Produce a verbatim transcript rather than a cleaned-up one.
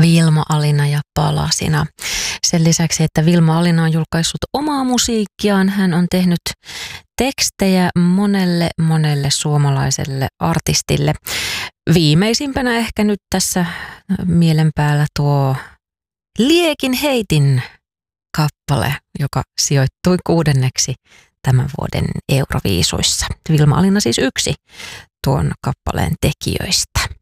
Vilma Alina ja Palasina. Sen lisäksi, että Vilma Alina on julkaissut omaa musiikkiaan, hän on tehnyt tekstejä monelle monelle suomalaiselle artistille. Viimeisimpänä ehkä nyt tässä mielen päällä tuo Liekin heitin kappale, joka sijoittui kuudenneksi tämän vuoden Euroviisuissa. Vilma Alina siis yksi tuon kappaleen tekijöistä.